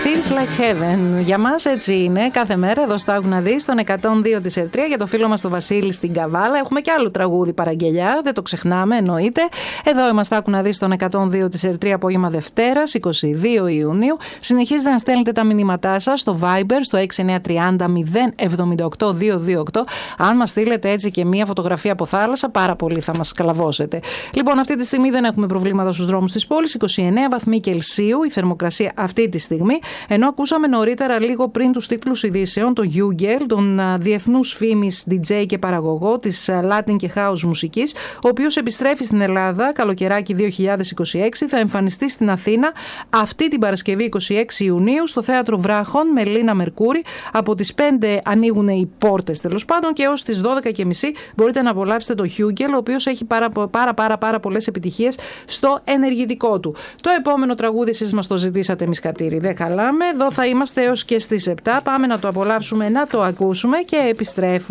Feels Like Heaven. Για μας έτσι είναι κάθε μέρα εδώ στα Άκου να δεις, στον 102 της Ερτρία. Για το φίλο μας τον Βασίλη στην Καβάλα έχουμε και άλλο τραγούδι παραγγελιά, δεν το ξεχνάμε εννοείται. Εδώ είμαστε Άκου να δεις στον 102 της Ερτρία, απόγευμα Δευτέρας 22 Ιουνίου. Συνεχίζετε να στέλνετε τα μηνύματά σας στο Viber στο 6930 078 228. Αν μας στείλετε έτσι και μία φωτογραφία από θάλασσα, πάρα πολύ θα μας καλαβώσετε. Λοιπόν, αυτή τη στιγμή δεν έχουμε προβλήματα στους δρόμους της πόλης. 29 βαθμοί Κελσίου η θερμοκρασία αυτή τη στιγμή. Ενώ ακούσαμε νωρίτερα, λίγο πριν τους τίτλους ειδήσεων, τον Γιούγκελ, τον διεθνούς φήμης DJ και παραγωγό της Latin και House μουσικής, ο οποίος επιστρέφει στην Ελλάδα καλοκαιράκι 2026. Θα εμφανιστεί στην Αθήνα αυτή την Παρασκευή 26 Ιουνίου στο Θέατρο Βράχων με Λίνα Μερκούρη. Από τις 5 ανοίγουν οι πόρτες τέλος πάντων και έως τις 12.30 μπορείτε να απολαύσετε τον Γιούγκελ, ο οποίος έχει πάρα πολλές επιτυχίες στο ενεργητικό του. Το επόμενο τραγούδι εσείς μας το ζητήσατε, εμείς Κατήρη δεν χαλάμε. Εδώ θα είμαστε έως και στις 7. Πάμε να το απολαύσουμε, να το ακούσουμε και επιστρέφουμε.